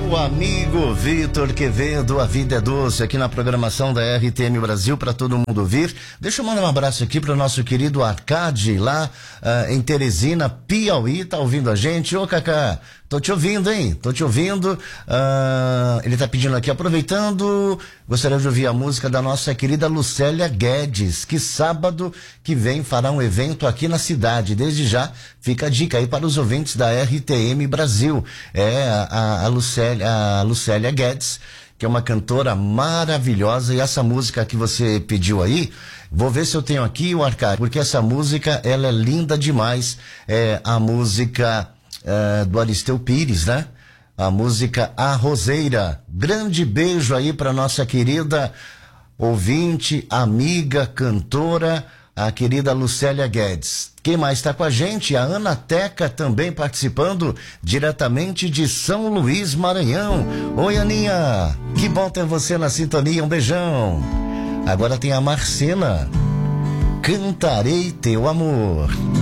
meu amigo Vitor Quevedo, a vida é doce, aqui na programação da RTM Brasil para todo mundo ouvir. Deixa eu mandar um abraço aqui para o nosso querido Arcade, lá em Teresina, Piauí, tá ouvindo a gente. Ô Cacá, tô te ouvindo, hein? Tô te ouvindo. Ele tá pedindo aqui, aproveitando, gostaria de ouvir a música da nossa querida Lucélia Guedes, que sábado que vem fará um evento aqui na cidade. Desde já, fica a dica aí para os ouvintes da RTM Brasil. A Lucélia Guedes, que é uma cantora maravilhosa, e essa música que você pediu aí, vou ver se eu tenho aqui o Arcade, porque essa música, ela é linda demais. É a música do Aristeu Pires, né? A música A Roseira. Grande beijo aí para nossa querida ouvinte, amiga, cantora, a querida Lucélia Guedes. Quem mais está com a gente? A Ana Teca também participando diretamente de São Luís, Maranhão. Oi, Aninha, que bom ter você na sintonia, um beijão. Agora tem a Marcena, Cantarei Teu Amor.